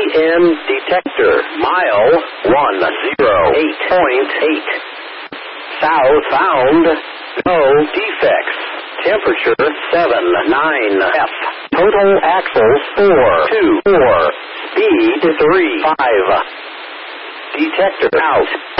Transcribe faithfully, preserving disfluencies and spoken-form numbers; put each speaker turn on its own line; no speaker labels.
N detector. Mile one zero eight point eight. South found. No defects. Temperature seven nine F. Total axles four two four. Speed three five. Detector out.